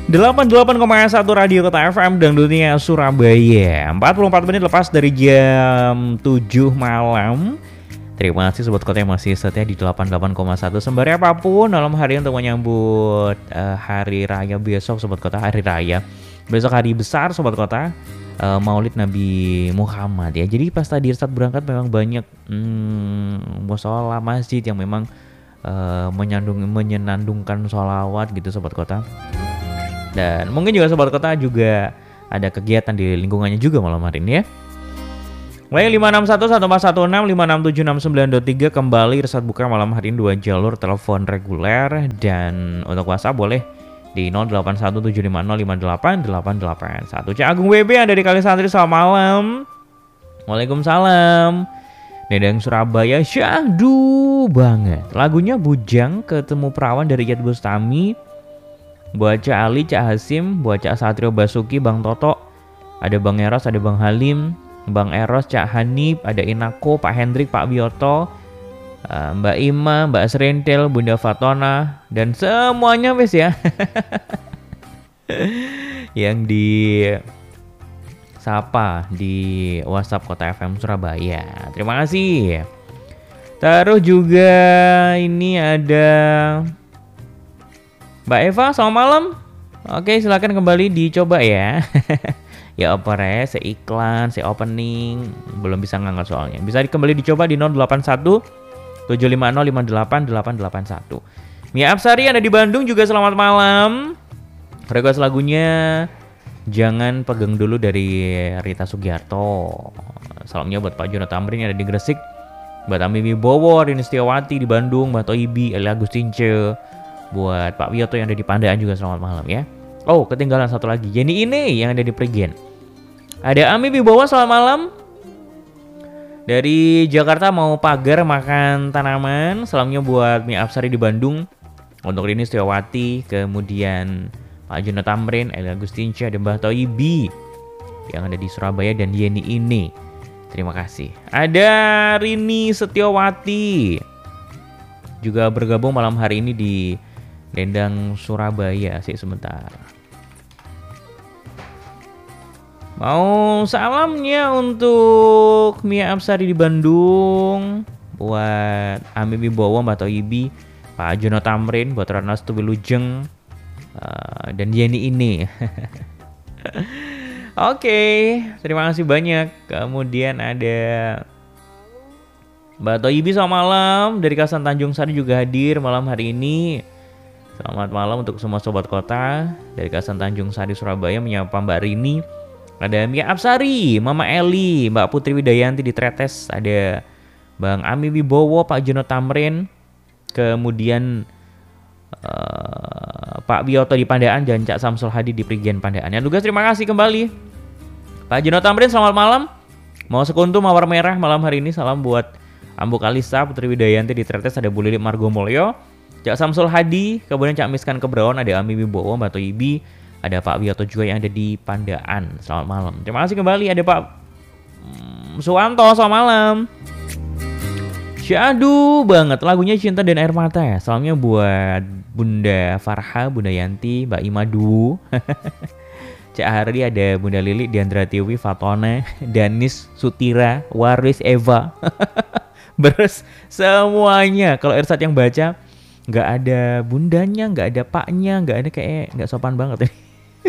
88,1 Radio Kota FM dan dunia Surabaya. 44 menit lepas dari jam 7 malam. Terima kasih Sobat Kota yang masih setia di 88,1 sembari apapun malam hari untuk menyambut hari raya besok Sobat Kota, hari raya. Besok hari besar Sobat Kota, Maulid Nabi Muhammad ya. Jadi pas tadi saat berangkat memang banyak musola masjid yang memang menyenandungkan sholawat gitu Sobat Kota. Dan mungkin juga Sobat Kota juga ada kegiatan di lingkungannya juga malam hari ini ya. Lain 561 1416 5676923 kembali Resat Buka malam hari ini 2 jalur telepon reguler dan untuk WhatsApp boleh di 081750588881. Cak Agung WB ada di Kalisantri, selamat malam. Waalaikumsalam. Nedang Surabaya syahdu banget. Lagunya Bujang Ketemu Perawan dari Iyeth Bustami. Buat Cak Ali, Cak Hasim, buat Cak Satrio Basuki, Bang Toto, ada Bang Eros, ada Bang Halim, Bang Eros, Cak Hanif, ada Inako, Pak Hendrik, Pak Bioto, Mbak Ima, Mbak Serintil, Bunda Fatona, dan semuanya wes ya. Yang di sapa di WhatsApp Kota FM Surabaya. Terima kasih. Terus juga ini ada Mbak Eva, selamat malam. Oke, silakan kembali dicoba ya. Ya opere, seiklan, opening, belum bisa ngangkat soalnya. Bisa kembali dicoba di 081 750 58881. Mia Apsari ada di Bandung juga selamat malam. Request lagunya Jangan Pegang Dulu dari Rita Sugiarto. Salamnya buat Pak Jono Tamrin yang ada di Gresik, buat Ami Wibowo, Rini Setiawati di Bandung, buat Toibi, Eli Agustince, buat Pak Wiyoto yang ada di Pandaan juga selamat malam ya. Oh, ketinggalan satu lagi. Jenny ini yang ada di Prigen. Ada Ami Wibowo selamat malam. Dari Jakarta mau pagar makan tanaman. Salamnya buat Mia Apsari di Bandung. Untuk Rini Setiawati, kemudian Pak Jono Tamrin, Eli Agustince, ada Mbah Toibi yang ada di Surabaya dan Yeni ini. Terima kasih. Ada Rini Setiawati juga bergabung malam hari ini di Lendang Surabaya sih sebentar. Mau salamnya untuk Mia Apsari di Bandung, buat Ami Wibowo, Mbak Toibi, Pak Jono Tamrin, buat Ranas Tuwilujeng, dan Yeni ini. Oke, terima kasih banyak. Kemudian ada Mbak Toibi selamat malam dari Kasan Tanjung Sari juga hadir malam hari ini. Selamat malam untuk semua Sobat Kota dari Kasan Tanjung Sari Surabaya menyapa Mbak Rini. Ada Mia Apsari, Mama Eli, Mbak Putri Widayanti di Tretes, ada Bang Ami Wibowo, Pak Jono Tamrin, kemudian Pak Bioto di Pandaan dan Cak Samsul Hadi di Prigen Pandaan. Ya tugas terima kasih kembali. Pak Jono Tamrin selamat malam. Mau sekuntum mawar merah malam hari ini. Salam buat Ambu Kalista, Putri Widayanti di Tretes, ada Bu Lili Margomulyo, Cak Samsul Hadi, kemudian Cak Miskan Kebraon, ada Ami Wibowo, Mbak Toibi, ada Pak Bioto juga yang ada di Pandaan. Selamat malam. Terima kasih kembali. Ada Pak Suwanto, selamat malam. Syahdu banget lagunya Cinta dan Air Mata ya. Salamnya buat Bunda Farha, Bunda Yanti, Mbak Imadu, Cak Hari, ada Bunda Lili, Diandra Tiwi, Fatona, Danis, Sutira, Waris, Eva. Beres semuanya. Kalau Irsat yang baca nggak ada bundanya, nggak ada paknya, nggak ada, kayak nggak sopan banget ya.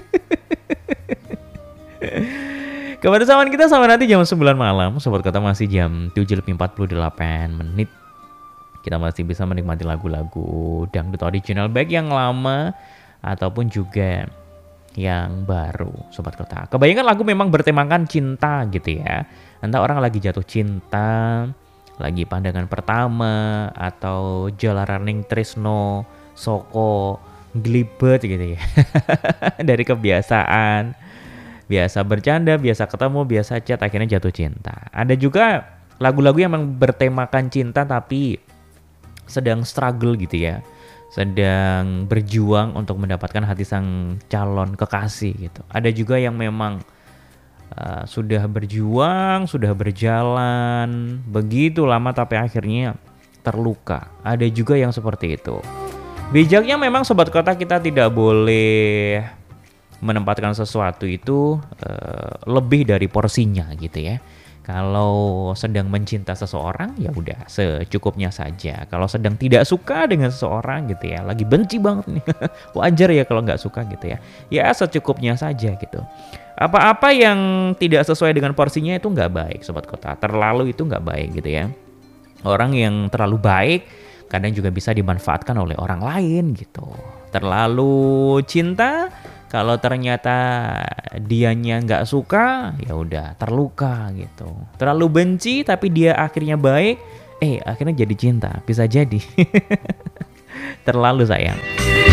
Kebersamaan kita sama nanti jam 9 malam. Sobat Kota masih jam 7:48 menit. Kita masih bisa menikmati lagu-lagu dangdut original baik yang lama ataupun juga yang baru Sobat Kota. Kebanyakan lagu memang bertemakan cinta gitu ya. Entah orang lagi jatuh cinta, lagi pandangan pertama, atau Jalaning Tresno, Soko, Glibet gitu ya. Dari kebiasaan, biasa bercanda, biasa ketemu, biasa chat, akhirnya jatuh cinta. Ada juga lagu-lagu yang memang bertemakan cinta tapi sedang struggle gitu ya. Sedang berjuang untuk mendapatkan hati sang calon kekasih gitu. Ada juga yang memang sudah berjuang, sudah berjalan begitu lama tapi akhirnya terluka. Ada juga yang seperti itu. Bijaknya memang Sobat Kota kita tidak boleh menempatkan sesuatu itu lebih dari porsinya gitu ya. Kalau sedang mencinta seseorang ya udah secukupnya saja. Kalau sedang tidak suka dengan seseorang gitu ya, lagi benci banget nih, wajar ya kalau nggak suka gitu ya. Ya secukupnya saja gitu. Apa-apa yang tidak sesuai dengan porsinya itu nggak baik Sobat Kota. Terlalu itu nggak baik gitu ya. Orang yang terlalu baik kadang juga bisa dimanfaatkan oleh orang lain gitu. Terlalu cinta, kalau ternyata dianya nggak suka, ya udah terluka gitu. Terlalu benci tapi dia akhirnya baik, akhirnya jadi cinta, bisa jadi. Terlalu sayang.